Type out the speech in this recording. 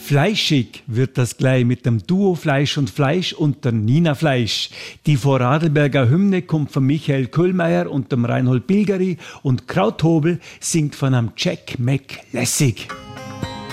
Fleischig wird das gleich mit dem Duo Fleisch und der Nina Fleisch. Die Vorarlberger Hymne kommt von Michael Köhlmeier und dem Reinhold Bilgeri und Krauthobel singt von einem Jack McLessig.